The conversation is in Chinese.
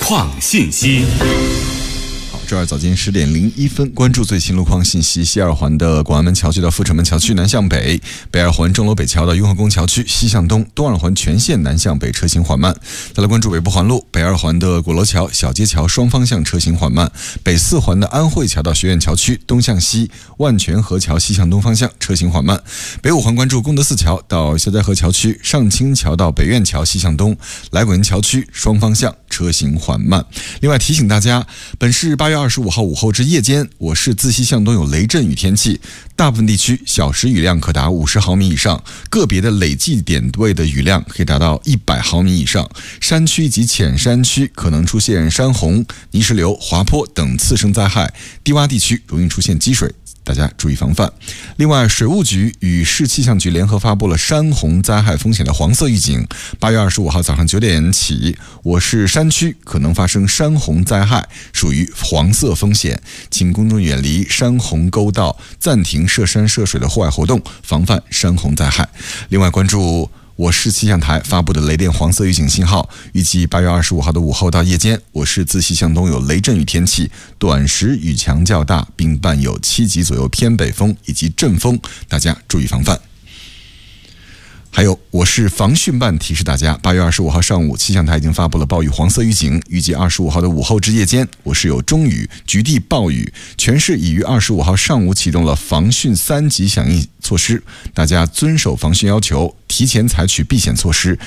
况信息。 周二早间10点01分，关注最新路况信息。西二环的广安门桥区到阜成门桥区南向北，北二环钟楼北桥到雍和宫桥区西向东，东二环全线南向北车行缓慢。再来关注北部环路，北二环的鼓楼桥、小街桥双方向车行缓慢，北四环的安慧桥到学院桥区东向西，万泉河桥西向东方向车行缓慢。北五环关注功德寺桥到肖家河桥区，上清桥到北苑桥西向东，来滚桥区双方向车行缓慢。另外提醒大家，本市8月25号午后至夜间，我市自西向东有雷阵雨天气，大部分地区小时雨量可达50毫米以上，个别的累计点位的雨量可以达到100毫米以上。山区及浅山区可能出现山洪、泥石流、滑坡等次生灾害，低洼地区容易出现积水，大家注意防范。另外，水务局与市气象局联合发布了山洪灾害风险的黄色预警。8月25号早上9点起，我市山区可能发生山洪灾害，属于黄色风险，请公众远离山洪沟道，暂停涉山涉水的户外活动，防范山洪灾害。另外，关注我市气象台发布的雷电黄色预警信号，预计8月25号的午后到夜间，我市自西向东有雷阵雨天气，短时雨强较大，并伴有7级左右偏北风以及阵风，大家注意防范。还有，我市防汛办提示大家，8月25号上午，气象台已经发布了暴雨黄色预警，预计25号的午后至夜间，我市有中雨、局地暴雨，全市已于25号上午启动了防汛3级响应措施，大家遵守防汛要求，提前采取避险措施，